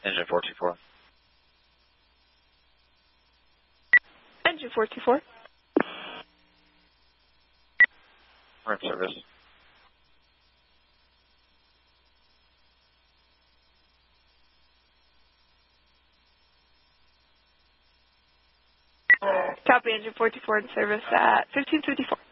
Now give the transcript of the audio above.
Engine 424. Engine 424. We're in service. Copy, Engine 424 in service at 1554.